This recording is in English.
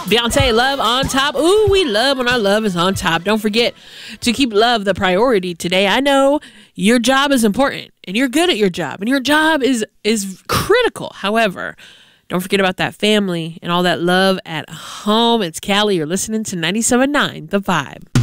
Beyonce, Love on Top. Ooh, we love when our love is on top. Don't forget to keep love the priority today. I know your job is important and you're good at your job and your job is critical. However, don't forget about that family and all that love at home. It's Callie. You're listening to 97.9 The Vibe.